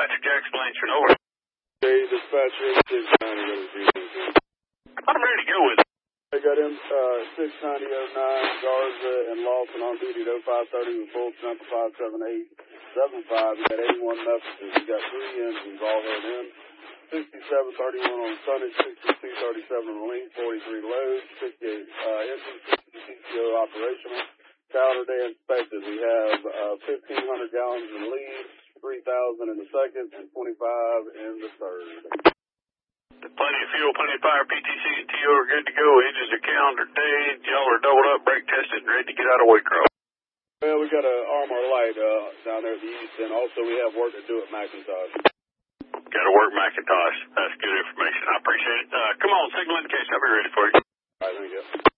Dispatcher Jackson Blanchard, over. Hey, dispatcher, 690 I'm ready to go with it. I got him, 69009, Garza and Lawson on duty at 0530 with full sample 57875. We got 81 messages. We got 3 engines all heard in. 6731 on tonnage, 6237 on length, 43 loads, 68 engines, 60 CCO operational. Calendar day inspected. We have 1,500 gallons in leads, 3,000 in the second, and 25 in the third. Plenty of fuel, plenty of fire. PTC and TO are good to go. Engines are calendar day. Y'all are doubled up, brake tested, and ready to get out of Waycross. Well, we got a Armor Light down there at the east, and also we have work to do at McIntosh. Got to work McIntosh. That's good information. I appreciate it. Come on, signal indication. I'll be ready for you. All right, thank you.